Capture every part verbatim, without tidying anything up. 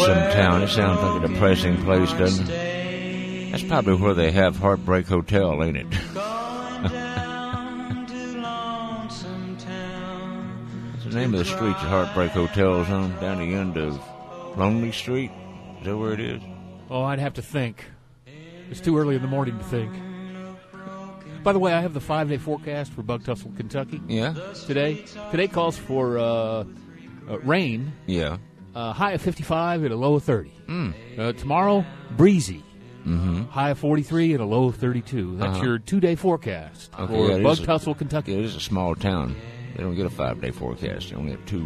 Some town. It sounds like a depressing place, doesn't it? That's probably where they have Heartbreak Hotel, ain't it? What's the name of the street that Heartbreak Hotel is on? Down the end of Lonely Street? Is that where it is? Oh, I'd have to think. It's too early in the morning to think. By the way, I have the five-day forecast for Bug Tussle, Kentucky. Yeah. Today, today calls for uh, uh, rain. Yeah. Uh, high of fifty-five and a low of thirty. Mm. Uh, tomorrow, breezy. Mm-hmm. High of forty-three and a low of thirty-two. That's uh-huh. your two-day forecast okay, for yeah, Bug a, Tussle, Kentucky. It is a small town. They don't get a five-day forecast. They only have two.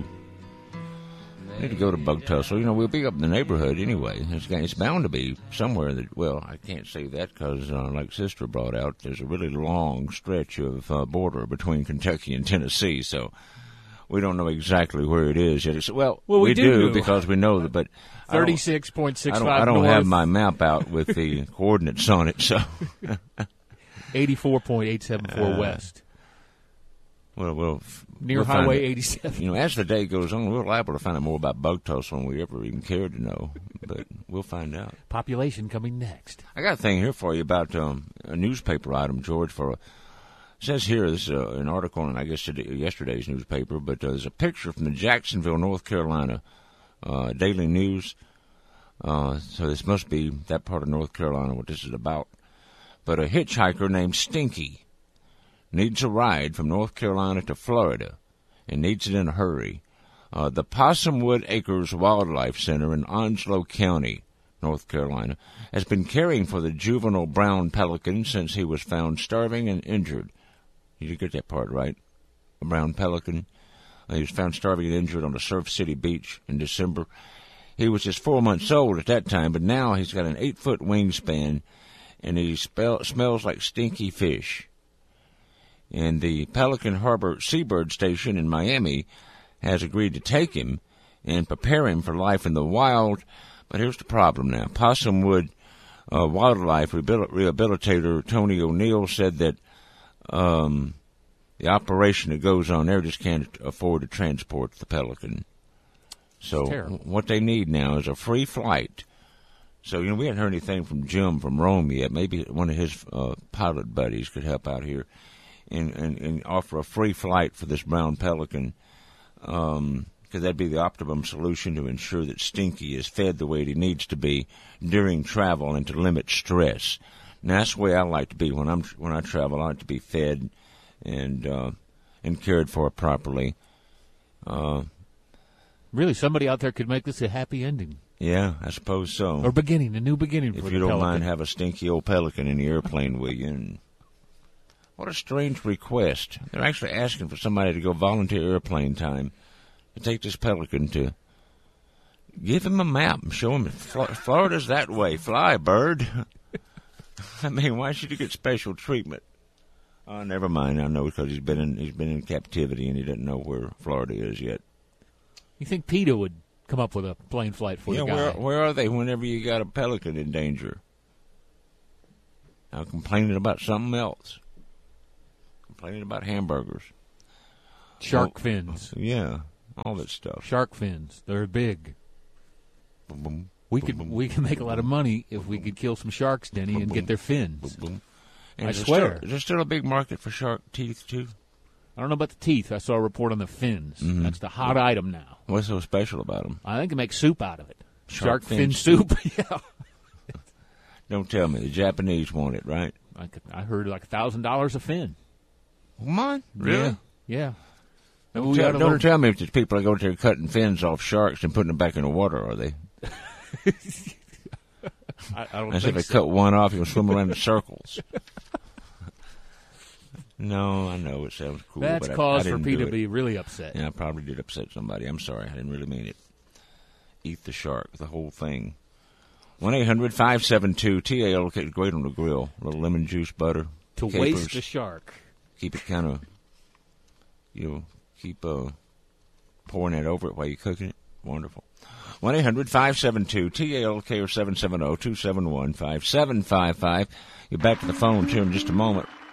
I need to go to Bug Tussle. You know, we'll be up in the neighborhood anyway. It's, it's bound to be somewhere that, well, I can't say that because, uh, like Sister brought out, there's a really long stretch of uh, border between Kentucky and Tennessee, so we don't know exactly where it is yet. It's, well, well, we, we do, do because we know that, but thirty-six point six five I don't, I don't north. have my map out with the coordinates on it, so. eighty-four point eight seven four uh, west. Well, we'll near we'll Highway eighty-seven. You know, as the day goes on, we're liable to find out more about Bug Tussle than we ever even cared to know. But we'll find out. Population coming next. I got a thing here for you about um, a newspaper item, George. For a, it says here, this is uh, an article in, I guess, today, yesterday's newspaper, but uh, there's a picture from the Jacksonville, North Carolina uh, Daily News. Uh, so this must be that part of North Carolina, what this is about. But a hitchhiker named Stinky needs a ride from North Carolina to Florida and needs it in a hurry. Uh, the Possumwood Acres Wildlife Center in Onslow County, North Carolina, has been caring for the juvenile brown pelican since he was found starving and injured. You did get that part right. A brown pelican. Uh, he was found starving and injured on a Surf City beach in December. He was just four months old at that time, but now he's got an eight-foot wingspan, and he spell, smells like stinky fish. And the Pelican Harbor Seabird Station in Miami has agreed to take him and prepare him for life in the wild. But here's the problem now. Possumwood uh, wildlife rehabil- rehabilitator Tony O'Neill said that um, the operation that goes on there just can't afford to transport the pelican. So what they need now is a free flight. So, you know, we haven't heard anything from Jim from Rome yet. Maybe one of his uh, pilot buddies could help out here. And, and, and offer a free flight for this brown pelican, because um, that'd be the optimum solution to ensure that Stinky is fed the way he needs to be during travel and to limit stress. And that's the way I like to be when I'm when I travel. I like to be fed and uh, and cared for properly. Uh, really, somebody out there could make this a happy ending. Yeah, I suppose so. Or beginning, a new beginning for if the you don't pelican. mind, have a stinky old pelican in the airplane with you. And what a strange request. They're actually asking for somebody to go volunteer airplane time to take this pelican to give him a map and show him Florida's that way. Fly, bird. I mean, why should he get special treatment? Oh, never mind. I know because he's been in he's been in captivity and he doesn't know where Florida is yet. You think PETA would come up with a plane flight for yeah, the guy? Where, where are they whenever you got a pelican in danger? Now complaining about something else. Complaining about hamburgers. Shark oh, fins. Yeah, all that stuff. Shark fins. They're big. Boom, boom, we boom, could boom, we could make a lot of money if we could kill some sharks, Denny, boom, and boom, get their fins. Boom, boom. And I is swear. There still, is there still a big market for shark teeth, too? I don't know about the teeth. I saw a report on the fins. Mm-hmm. That's the hot item now. What's so special about them? I think they make soup out of it. Shark, Shark fin, fin soup. yeah. Don't tell me. The Japanese want it, right? I, could, I heard like a thousand dollars a fin. Come on. Really? Yeah. yeah. Don't, we tell, gotta don't learn. tell me if there's people that go there cutting fins off sharks and putting them back in the water, are they? I, I don't As think if they so. cut one off, you'll swim around in circles. No, I know it sounds cool. That's but I, cause I for didn't PETA do to it. be really upset. Yeah, I probably did upset somebody. I'm sorry. I didn't really mean it. Eat the shark, the whole thing. one eight hundred five seven two T A L. Great on the grill. A little lemon juice, butter. To capers. waste the shark. Keep it kind of, you know, keep uh, pouring it over it while you're cooking it. Wonderful. one eight hundred five seven two T A L K or seven seven zero two seven one five seven five five. You're back to the phone here in just a moment.